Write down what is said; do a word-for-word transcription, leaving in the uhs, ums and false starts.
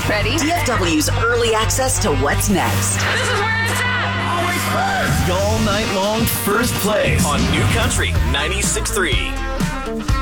Ready? D F W's early access to what's next. This is where it's at. Always first. All night long, first place on New Country ninety-six point three.